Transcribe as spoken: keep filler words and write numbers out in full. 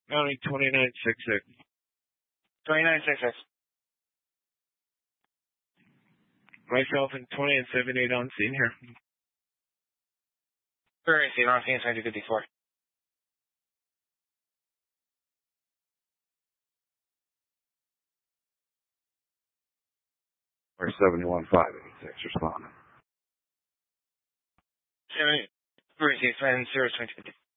Mounting twenty-nine sixty-six. twenty-nine sixty-six. Right Dolphin twenty and seventy-eight on scene here. Very scene on scene, twenty fifty-four. Or seventy-one five eighty-six responding. seventy, very scene, zero twenty fifty.